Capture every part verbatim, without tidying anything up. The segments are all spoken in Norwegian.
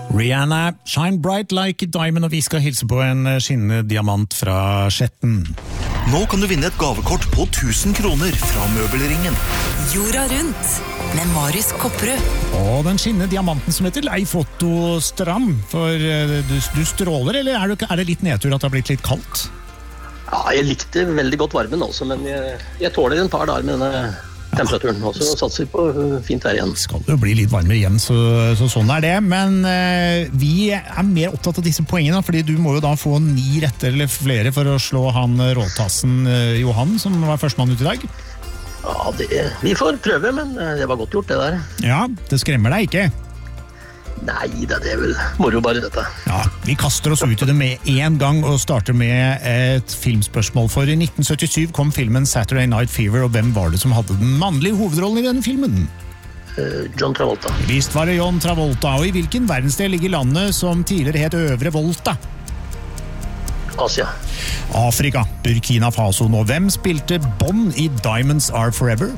Rihanna, Shine Bright Like a Diamond, og vi skal hilse på en skinnende diamant fra Skjetten. Nå kan du vinne et gavekort på tusen kroner fra Møbelringen. Jorda rundt med Marius Kopperud. Og den skinnende diamanten som heter Leif Otto Stram, for du, du stråler, eller er det, er det litt nedtur at det har blitt litt kaldt? Ja, jeg likte veldig godt varmen også, men jeg, jeg tåler en par dager med denne temperaturen, og så satser vi på fint vær igjen. Skal det jo bli litt varmere igjen, så, så sånn er det. Men eh, vi er mer opptatt av disse poengene, fordi du må jo da få ni retter eller flere for å slå han råtassen eh, Johan, som var førstemann ut i dag. Ja, det, vi får prøve, men det var godt gjort det der. Ja, det skremmer deg ikke? Nei, det er vel moro bare dette. Ja, vi kaster oss ut i det med en gang og starter med et filmspørsmål. For i nitten syttisju kom filmen Saturday Night Fever, og hvem var det som hadde den mannlige hovedrollen i denne filmen? Uh, John Travolta. Visst var det John Travolta, og i hvilken verdensdel ligger landet som tidligere het Øvre Volta? Asia. Afrika, Burkina Faso. Og hvem spilte Bond i Diamonds Are Forever?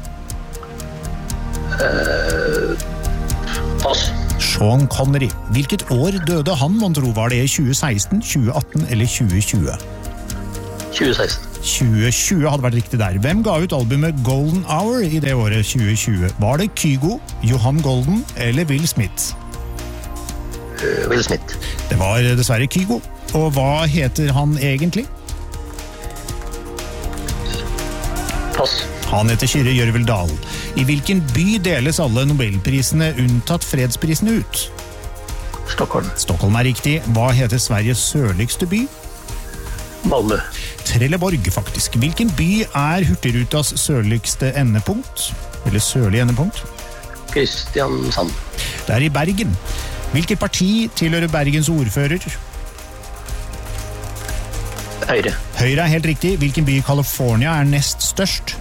Uh, pass. Sean Connery. Hvilket år døde han, man tror var det i tjue seksten, tjue atten eller tjue tjue? tjue seksten. tjue tjue hadde vært riktig der. Hvem ga ut albumet Golden Hour i det året tjue tjue? Var det Kygo, Johan Golden eller Will Smith? Uh, Will Smith. Det var dessverre Kygo. Og hva heter han egentlig? Pass. Han heter Kyrre Gjørvel Dahl. I hvilken by deles alle Nobelprisene unntatt fredsprisene ut? Stockholm. Stockholm er riktig. Hva heter Sveriges sørligste by? Malmö. Trelleborg, faktisk. Hvilken by er Hurtigrutas sørligste endepunkt? Eller sørlige endepunkt? Kristiansand. Det er i Bergen. Hvilket parti tilhører Bergens ordfører? Høyre. Høyre er helt riktig. Hvilken by i California er nest størst?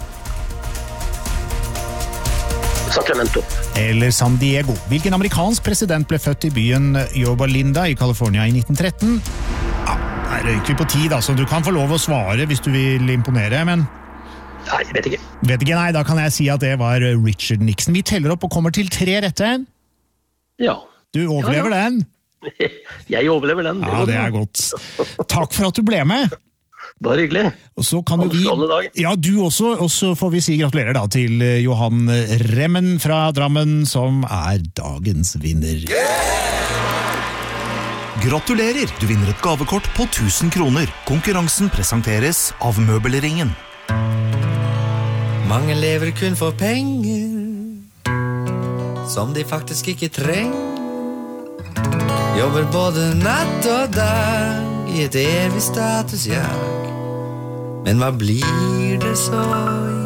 Sacramento. Eller San Diego. Hvilken amerikansk president ble født i byen Yorba Linda i California i nitten tretten? Ja, det er røyker på tid, altså. Du kan få lov å svare hvis du vil imponere, men... Nei, jeg vet ikke. Vet ikke, nei, da kan jeg si at det var Richard Nixon. Vi teller opp og kommer til tre rette. Ja. Du overlever ja, ja. den. Jeg overlever den. Ja, det er godt. Takk for at du ble med. Bare hyggelig. Og så kan vi... Ja, du også. Og så får vi si gratulerer da til Johan Remmen fra Drammen, som er dagens vinner. Gratulerer! Du vinner et gavekort på tusen kroner. Konkurransen presenteres av Møbelringen. Mange lever kun for penger som de faktisk ikke trenger. Jobber både natt og dag i et evig statusjag. Men hva blir det så